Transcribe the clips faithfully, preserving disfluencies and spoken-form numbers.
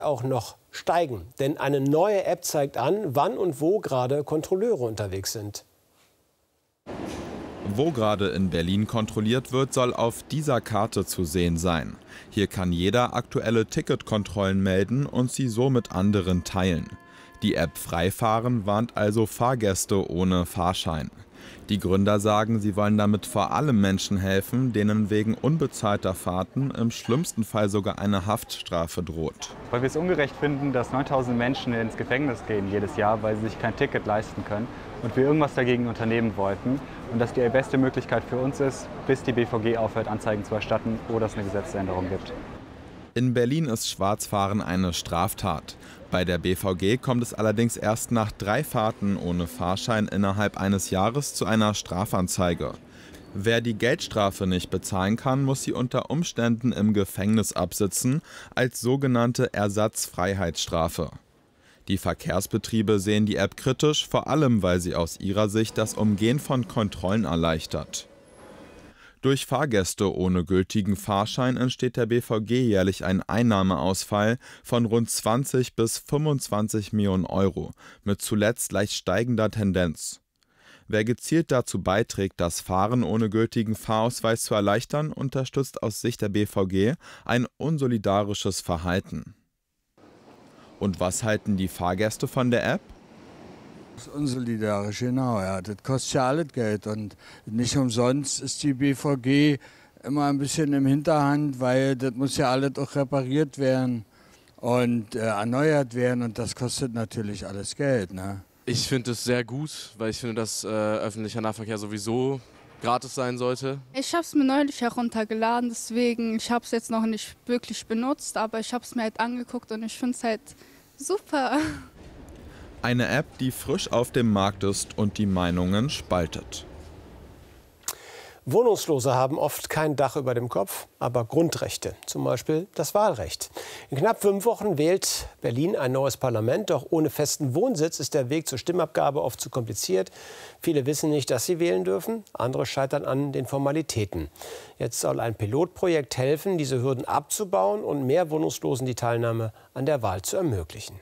auch noch steigen. Denn eine neue App zeigt an, wann und wo gerade Kontrolleure unterwegs sind. Wo gerade in Berlin kontrolliert wird, soll auf dieser Karte zu sehen sein. Hier kann jeder aktuelle Ticketkontrollen melden und sie so mit anderen teilen. Die App Freifahren warnt also Fahrgäste ohne Fahrschein. Die Gründer sagen, sie wollen damit vor allem Menschen helfen, denen wegen unbezahlter Fahrten im schlimmsten Fall sogar eine Haftstrafe droht. Weil wir es ungerecht finden, dass neuntausend Menschen ins Gefängnis gehen jedes Jahr, weil sie sich kein Ticket leisten können. Und wir irgendwas dagegen unternehmen wollten. Und dass die beste Möglichkeit für uns ist, bis die B V G aufhört, Anzeigen zu erstatten oder es eine Gesetzesänderung gibt. In Berlin ist Schwarzfahren eine Straftat. Bei der B V G kommt es allerdings erst nach drei Fahrten ohne Fahrschein innerhalb eines Jahres zu einer Strafanzeige. Wer die Geldstrafe nicht bezahlen kann, muss sie unter Umständen im Gefängnis absitzen, als sogenannte Ersatzfreiheitsstrafe. Die Verkehrsbetriebe sehen die App kritisch, vor allem weil sie aus ihrer Sicht das Umgehen von Kontrollen erleichtert. Durch Fahrgäste ohne gültigen Fahrschein entsteht der B V G jährlich ein Einnahmeausfall von rund zwanzig bis fünfundzwanzig Millionen Euro, mit zuletzt leicht steigender Tendenz. Wer gezielt dazu beiträgt, das Fahren ohne gültigen Fahrausweis zu erleichtern, unterstützt aus Sicht der B V G ein unsolidarisches Verhalten. Und was halten die Fahrgäste von der App? Das ist unsolidarisch, genau. Ja. Das kostet ja alles Geld und nicht umsonst ist die B V G immer ein bisschen im Hinterhand, weil das muss ja alles auch repariert werden und äh, erneuert werden und das kostet natürlich alles Geld. Ne? Ich finde es sehr gut, weil ich finde, dass äh, öffentlicher Nahverkehr sowieso gratis sein sollte. Ich habe es mir neulich heruntergeladen, deswegen, ich habe es jetzt noch nicht wirklich benutzt, aber ich habe es mir halt angeguckt und ich finde es halt super. Eine App, die frisch auf dem Markt ist und die Meinungen spaltet. Wohnungslose haben oft kein Dach über dem Kopf, aber Grundrechte, zum Beispiel das Wahlrecht. In knapp fünf Wochen wählt Berlin ein neues Parlament, doch ohne festen Wohnsitz ist der Weg zur Stimmabgabe oft zu kompliziert. Viele wissen nicht, dass sie wählen dürfen, andere scheitern an den Formalitäten. Jetzt soll ein Pilotprojekt helfen, diese Hürden abzubauen und mehr Wohnungslosen die Teilnahme an der Wahl zu ermöglichen.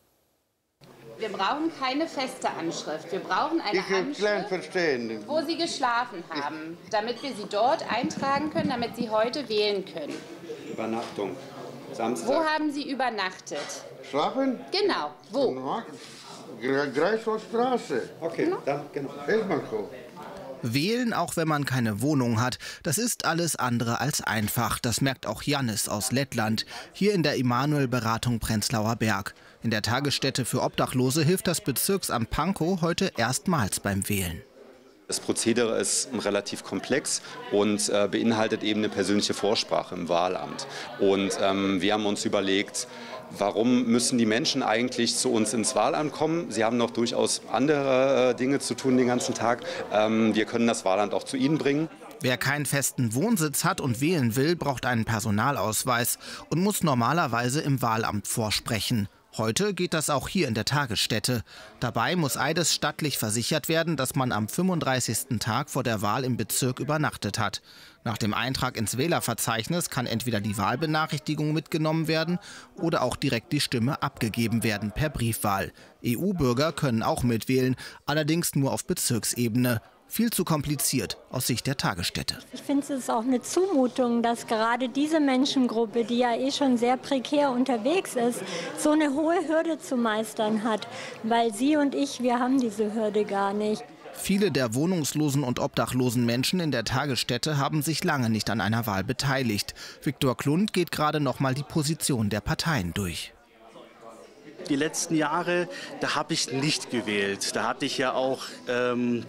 Wir brauchen keine feste Anschrift. Wir brauchen eine Anschrift, wo Sie geschlafen haben, damit wir Sie dort eintragen können, damit Sie heute wählen können. Übernachtung. Samstag. Wo haben Sie übernachtet? Schlafen? Genau. Wo? Greifswaldstraße. Okay, genau. Dann genau. Wählen, auch wenn man keine Wohnung hat, das ist alles andere als einfach. Das merkt auch Jannis aus Lettland, hier in der Immanuel-Beratung Prenzlauer Berg. In der Tagesstätte für Obdachlose hilft das Bezirksamt Pankow heute erstmals beim Wählen. Das Prozedere ist relativ komplex und äh, beinhaltet eben eine persönliche Vorsprache im Wahlamt. Und ähm, wir haben uns überlegt, warum müssen die Menschen eigentlich zu uns ins Wahlamt kommen? Sie haben noch durchaus andere äh, Dinge zu tun den ganzen Tag. Ähm, wir können das Wahlamt auch zu ihnen bringen. Wer keinen festen Wohnsitz hat und wählen will, braucht einen Personalausweis und muss normalerweise im Wahlamt vorsprechen. Heute geht das auch hier in der Tagesstätte. Dabei muss eides stattlich versichert werden, dass man am fünfunddreißigsten Tag vor der Wahl im Bezirk übernachtet hat. Nach dem Eintrag ins Wählerverzeichnis kann entweder die Wahlbenachrichtigung mitgenommen werden oder auch direkt die Stimme abgegeben werden per Briefwahl. E U-Bürger können auch mitwählen, allerdings nur auf Bezirksebene. Viel zu kompliziert aus Sicht der Tagesstätte. Ich finde, es ist auch eine Zumutung, dass gerade diese Menschengruppe, die ja eh schon sehr prekär unterwegs ist, so eine hohe Hürde zu meistern hat. Weil Sie und ich, wir haben diese Hürde gar nicht. Viele der wohnungslosen und obdachlosen Menschen in der Tagesstätte haben sich lange nicht an einer Wahl beteiligt. Viktor Klund geht gerade noch mal die Position der Parteien durch. Die letzten Jahre, da habe ich nicht gewählt. Da hatte ich ja auch ähm,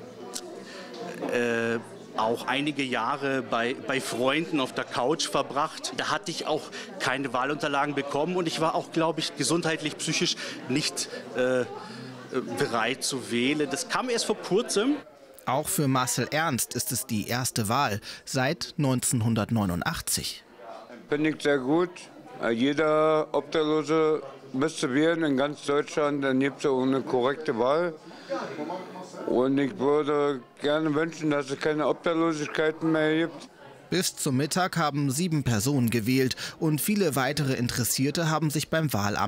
Äh, auch einige Jahre bei, bei Freunden auf der Couch verbracht. Da hatte ich auch keine Wahlunterlagen bekommen und ich war auch, glaube ich, gesundheitlich, psychisch nicht äh, bereit zu wählen. Das kam erst vor kurzem. Auch für Marcel Ernst ist es die erste Wahl seit neunzehnhundertneunundachtzig. Finde ich sehr gut. Jeder Obdachlose müsste wählen in ganz Deutschland, dann gibt es auch eine korrekte Wahl. Und ich würde gerne wünschen, dass es keine Obdachlosigkeiten mehr gibt. Bis zum Mittag haben sieben Personen gewählt und viele weitere Interessierte haben sich beim Wahlamt